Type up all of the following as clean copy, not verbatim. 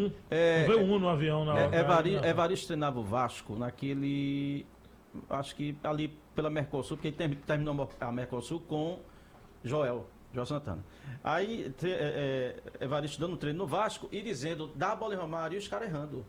Não veio um no avião na hora. Evaristo treinava o Vasco naquele... Acho que ali pela Mercosul, porque ele terminou a Mercosul com Joel Santana. Aí Evaristo dando treino no Vasco e dizendo, dá a bola em Romário, e os caras errando.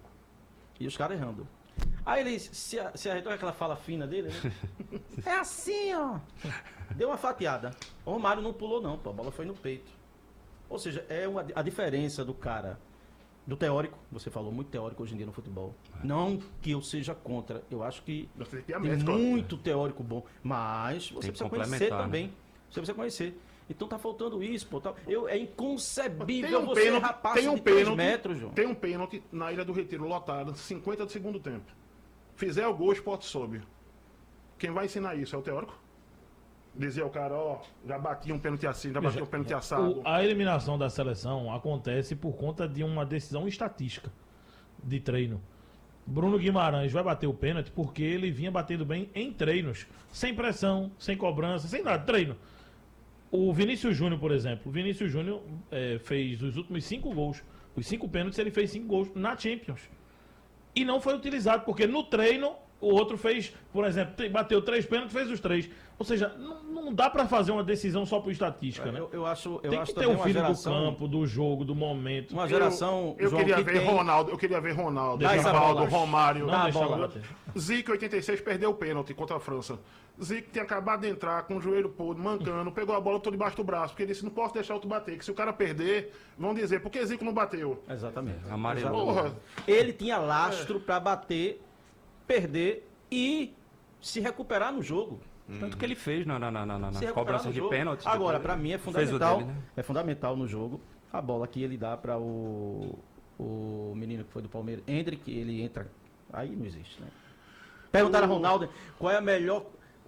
Aí ele se arretou aquela fala fina dele, né? É assim, ó. Deu uma fatiada. O Romário não pulou não, pô, a bola foi no peito. Ou seja, a diferença do cara, do teórico, você falou muito teórico hoje em dia no futebol. Não que eu seja contra, eu acho que tem muito teórico bom, mas você precisa conhecer também. Né? Você precisa conhecer. Então tá faltando isso, pô. É inconcebível você rapaz de 3 metros, João. Tem um pênalti na Ilha do Retiro, lotado, 50 do segundo tempo. Fizer o gol, o esporte sobe. Quem vai ensinar isso é o teórico? Dizia o cara, ó, já bati um pênalti assim, já bati um pênalti assado. A eliminação da seleção acontece por conta de uma decisão estatística de treino. Bruno Guimarães vai bater o pênalti porque ele vinha batendo bem em treinos. Sem pressão, sem cobrança, sem nada, treino. O Vinícius Júnior, por exemplo. O Vinícius Júnior fez os últimos 5 gols. Os 5 pênaltis, ele fez 5 gols na Champions. E não foi utilizado, porque no treino o outro fez, por exemplo, bateu 3 pênaltis, fez os 3. Ou seja, não dá pra fazer uma decisão só por estatística, né? Eu acho tem que ter o filho do campo, do jogo, do momento. Uma geração... Eu queria ver Ronaldo, Rivaldo, Romário. Zico, 86, perdeu o pênalti contra a França. Zico tinha acabado de entrar com o joelho podre, mancando, pegou a bola, botou debaixo do braço, porque ele disse, não posso deixar o outro bater, que se o cara perder, vão dizer, por que Zico não bateu? Exatamente. Porra. Ele tinha lastro pra bater, perder e se recuperar no jogo. Tanto que ele fez na cobrança de pênalti. Agora, pra mim é fundamental, é fundamental no jogo a bola que ele dá para o menino que foi do Palmeiras, Hendrick, ele entra, aí não existe, né? Perguntaram a Ronaldo qual é o melhor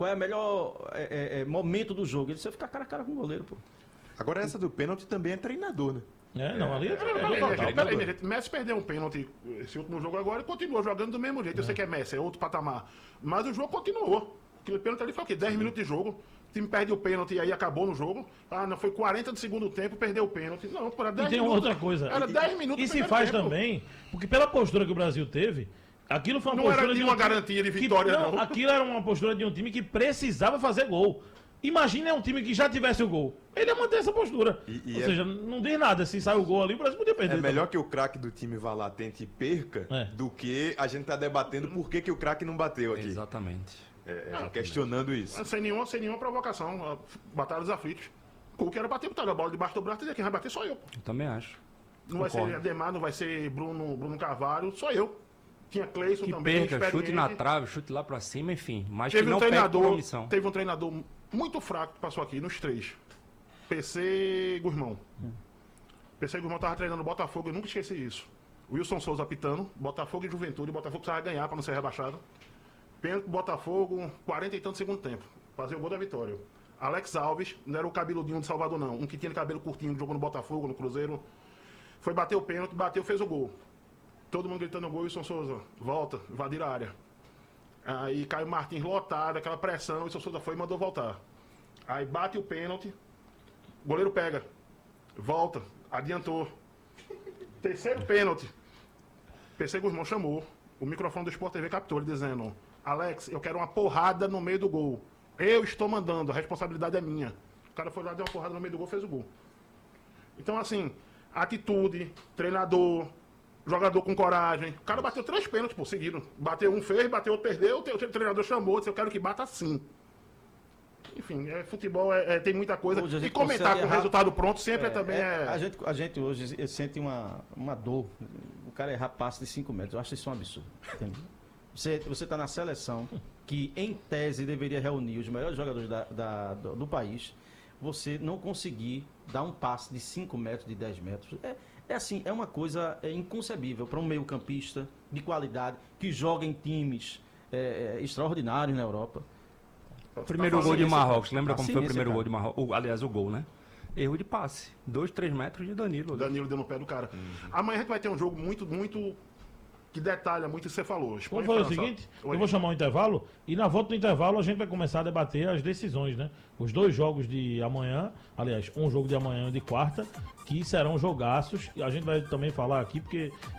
momento do jogo. Ele disse, ficar cara a cara com o goleiro, pô. Agora essa do pênalti também é treinador, né? Ali é treinador. Messi perdeu um pênalti esse último jogo agora e continuou jogando do mesmo jeito. Eu sei que é Messi, é outro patamar. Mas o jogo continuou. Aquele pênalti ali foi o quê? 10 minutos de jogo. O time perde o pênalti e aí acabou no jogo. Não, foi 40 do segundo tempo, perdeu o pênalti. Não, para 10 minutos. E tem outra coisa. Era 10 minutos. E se faz tempo também, porque pela postura que o Brasil teve, aquilo foi uma postura não era de uma garantia de vitória, não. Aquilo era uma postura de um time que precisava fazer gol. Imagina um time que já tivesse o gol. Ele ia manter essa postura. Ou seja, não diz nada. Se sai o gol ali, o Brasil podia perder. É melhor que o craque do time vá lá, tente e perca, do que a gente tá debatendo por que o craque não bateu aqui. Exatamente. Questionando isso. Sem nenhuma provocação. Batalha dos aflitos. O que era bater, botar a bola debaixo do braço e dizer quem vai bater sou eu. Eu também acho. Não vai ser Ademar, não vai ser Bruno Carvalho, sou eu. Tinha Cleison também. Que perca, chute na trave, chute lá pra cima, enfim. Mas teve que não teve um treinador muito fraco que passou aqui, nos 3. PC Guzmão. PC Guzmão tava treinando o Botafogo, eu nunca esqueci isso. Wilson Souza apitando, Botafogo e Juventude, Botafogo precisava ganhar pra não ser rebaixado. Pênalti pro Botafogo, 40 e tanto segundo tempo. Fazer o gol da vitória. Alex Alves, não era o cabeludinho de Salvador não, um que tinha cabelo curtinho, jogou no Botafogo, no Cruzeiro. Foi bater o pênalti, bateu, fez o gol. Todo mundo gritando gol, Wilson Souza, volta, invadir a área. Aí Caio Martins lotado, aquela pressão, Wilson Souza foi e mandou voltar. Aí bate o pênalti, o goleiro pega, volta, adiantou. Terceiro pênalti. PC Guzmão chamou, o microfone do Sport TV captou ele dizendo, Alex, eu quero uma porrada no meio do gol. Eu estou mandando, a responsabilidade é minha. O cara foi lá, deu uma porrada no meio do gol, fez o gol. Então assim, atitude, treinador, jogador com coragem. O cara bateu 3 pênaltis, pô, seguido. Bateu um, fez, bateu outro, perdeu. O treinador chamou, disse, eu quero que bata assim. Enfim, futebol tem muita coisa. E comentar com o resultado pronto sempre também é... A gente hoje sente uma dor. O cara errar passe de 5 metros. Eu acho isso um absurdo. Você tá na seleção que, em tese, deveria reunir os melhores jogadores do país. Você não conseguir dar um passe de 5 metros, de 10 metros. Assim, é uma coisa inconcebível para um meio-campista de qualidade que joga em times extraordinários na Europa. O primeiro gol de Marrocos, lembra como foi o primeiro gol de Marrocos? Aliás, o gol, né? Erro de passe. 2, 3 metros de Danilo. Danilo deu no pé do cara. Amanhã a gente vai ter um jogo muito que detalha muito o que você falou. Vamos fazer o seguinte, eu vou chamar um intervalo e na volta do intervalo a gente vai começar a debater as decisões, né? Os 2 jogos de amanhã, aliás, um jogo de amanhã e de quarta, que serão jogaços. E a gente vai também falar aqui, porque